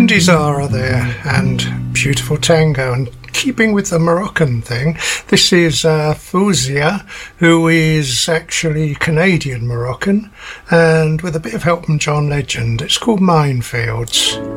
Cindy Zara there, and beautiful tango. And keeping with the Moroccan thing, this is Fouzia, who is actually Canadian Moroccan, and with a bit of help from John Legend. It's called Minefields.